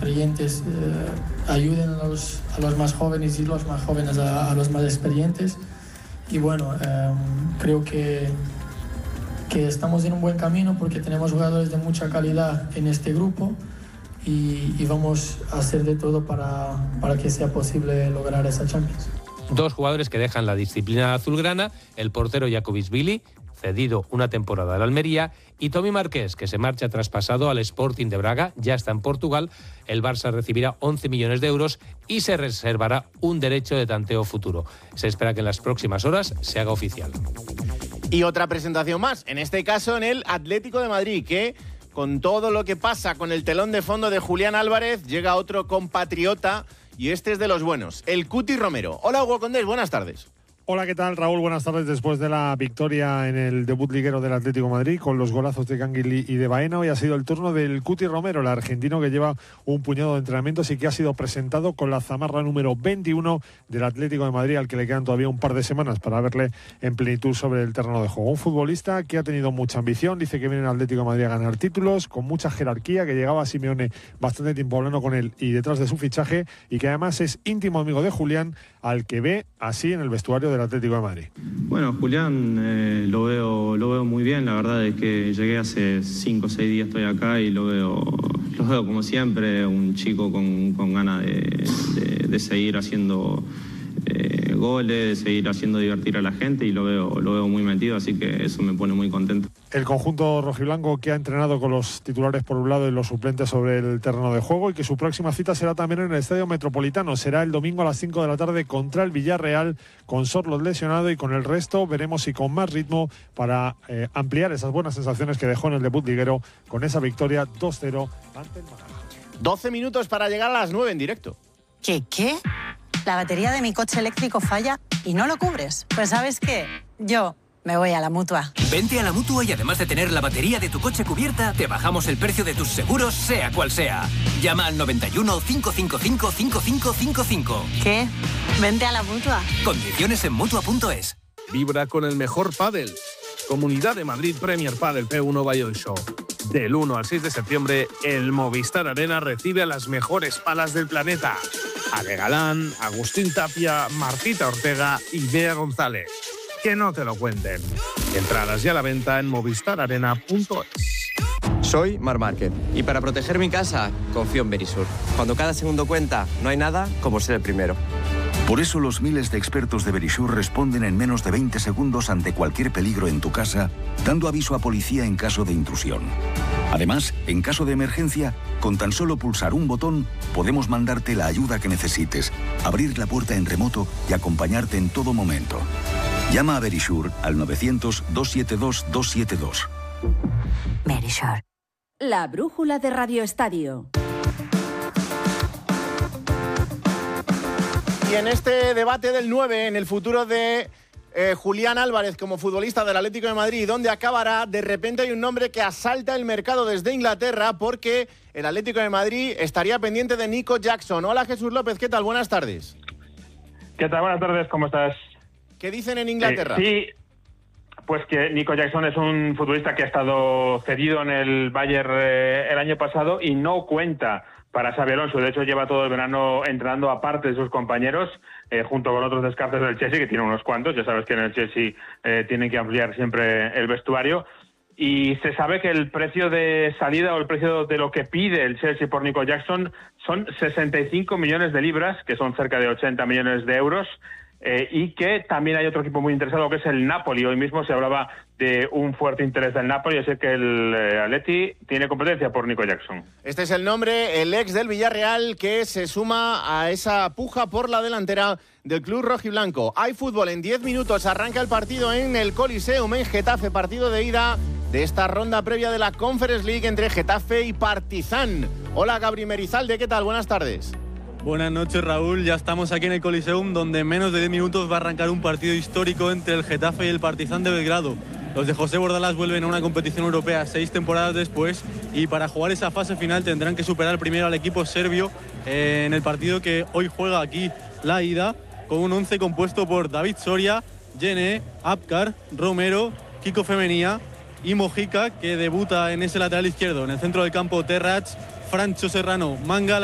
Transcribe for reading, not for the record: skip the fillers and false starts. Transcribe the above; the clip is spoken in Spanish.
experientes ayuden a los más jóvenes y los más jóvenes a los más experientes. Y bueno, creo que estamos en un buen camino porque tenemos jugadores de mucha calidad en este grupo y vamos a hacer de todo para que sea posible lograr esa Champions. Dos jugadores que dejan la disciplina azulgrana, el portero Jakubishvili, cedido una temporada al Almería, y Tommy Marqués, que se marcha traspasado al Sporting de Braga, ya está en Portugal. El Barça recibirá 11 millones de euros y se reservará un derecho de tanteo futuro. Se espera que en las próximas horas se haga oficial. Y otra presentación más, en este caso en el Atlético de Madrid, que con todo lo que pasa con el telón de fondo de Julián Álvarez, llega otro compatriota. Y este es de los buenos, el Cuti Romero. Hola, Hugo Condés, buenas tardes. Hola, ¿qué tal, Raúl? Buenas tardes. Después de la victoria en el debut liguero del Atlético de Madrid, con los golazos de Canguilí y de Baena, hoy ha sido el turno del Cuti Romero, el argentino que lleva un puñado de entrenamientos y que ha sido presentado con la zamarra número 21 del Atlético de Madrid, al que le quedan todavía un par de semanas para verle en plenitud sobre el terreno de juego. Un futbolista que ha tenido mucha ambición, dice que viene el Atlético de Madrid a ganar títulos, con mucha jerarquía, que llegaba a Simeone bastante tiempo hablando con él y detrás de su fichaje, y que además es íntimo amigo de Julián, al que ve así en el vestuario del Atlético de Madrid. Bueno, Julián lo veo muy bien. La verdad es que llegué hace 5 o 6 días, estoy acá y lo veo como siempre, un chico con ganas de seguir haciendo goles, de seguir haciendo divertir a la gente, y lo veo muy metido, así que eso me pone muy contento. El conjunto rojiblanco, que ha entrenado con los titulares por un lado y los suplentes sobre el terreno de juego, y que su próxima cita será también en el Estadio Metropolitano. Será el domingo a las 5 de la tarde contra el Villarreal, con Sorloth lesionado, y con el resto veremos si con más ritmo para ampliar esas buenas sensaciones que dejó en el debut liguero con esa victoria 2-0 ante el Málaga. 12 minutos para llegar a las 9 en directo. ¿Qué? La batería de mi coche eléctrico falla y no lo cubres. Pues ¿sabes qué? Yo me voy a la Mutua. Vente a la Mutua y además de tener la batería de tu coche cubierta, te bajamos el precio de tus seguros, sea cual sea. Llama al 91 555 5555. ¿Qué? Vente a la Mutua. Condiciones en Mutua.es. Vibra con el mejor pádel. Comunidad de Madrid Premier Padel P1 Bayou Show. Del 1 al 6 de septiembre, el Movistar Arena recibe a las mejores palas del planeta. Ale Galán, Agustín Tapia, Martita Ortega y Bea González. Que no te lo cuenten. Entradas ya a la venta en movistararena.es. Soy Marc Márquez y para proteger mi casa confío en Verisur. Cuando cada segundo cuenta, no hay nada como ser el primero. Por eso los miles de expertos de Verisur responden en menos de 20 segundos ante cualquier peligro en tu casa, dando aviso a policía en caso de intrusión. Además, en caso de emergencia, con tan solo pulsar un botón, podemos mandarte la ayuda que necesites, abrir la puerta en remoto y acompañarte en todo momento. Llama a Verisur al 900-272-272. Verisur. La brújula de Radio Estadio. Y en este debate del 9, en el futuro de Julián Álvarez como futbolista del Atlético de Madrid, ¿dónde acabará? De repente hay un nombre que asalta el mercado desde Inglaterra, porque el Atlético de Madrid estaría pendiente de Nico Jackson. Hola, Jesús López, ¿qué tal? Buenas tardes. ¿Qué tal? Buenas tardes, ¿cómo estás? ¿Qué dicen en Inglaterra? Sí, pues que Nico Jackson es un futbolista que ha estado cedido en el Bayern el año pasado y no cuenta para Xabi Alonso. De hecho, lleva todo el verano entrenando aparte de sus compañeros, junto con otros descartes del Chelsea, que tiene unos cuantos. Ya sabes que en el Chelsea tienen que ampliar siempre el vestuario. Y se sabe que el precio de salida o el precio de lo que pide el Chelsea por Nico Jackson son 65 millones de libras, que son cerca de 80 millones de euros. Y que también hay otro equipo muy interesado, que es el Napoli. Hoy mismo se hablaba de un fuerte interés del Napoli, así que el Atleti tiene competencia por Nico Jackson. Este es el nombre, el ex del Villarreal, que se suma a esa puja por la delantera del club rojiblanco. Hay fútbol, en 10 minutos arranca el partido en el Coliseum en Getafe, partido de ida de esta ronda previa de la Conference League entre Getafe y Partizan. Hola, Gabri Merizalde, ¿qué tal? Buenas tardes. Buenas noches, Raúl. Ya estamos aquí en el Coliseum, donde en menos de 10 minutos va a arrancar un partido histórico entre el Getafe y el Partizan de Belgrado. Los de José Bordalás vuelven a una competición europea 6 temporadas después, y para jugar esa fase final tendrán que superar primero al equipo serbio en el partido que hoy juega aquí la ida, con un 11 compuesto por David Soria, Jene, Apkar, Romero, Kiko Femenía y Mojica, que debuta en ese lateral izquierdo. En el centro del campo, Terrats, Francho Serrano, Mangala.